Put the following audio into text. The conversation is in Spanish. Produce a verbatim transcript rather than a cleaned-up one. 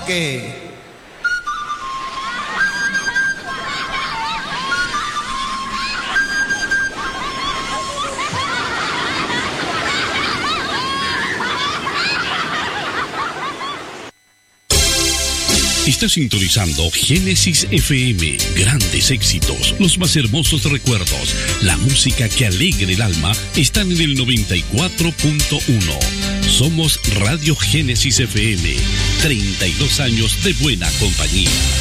que... Está sintonizando Génesis F M, grandes éxitos, los más hermosos recuerdos, la música que alegra el alma, están en el noventa y cuatro punto uno. Somos Radio Génesis F M, treinta y dos años de buena compañía.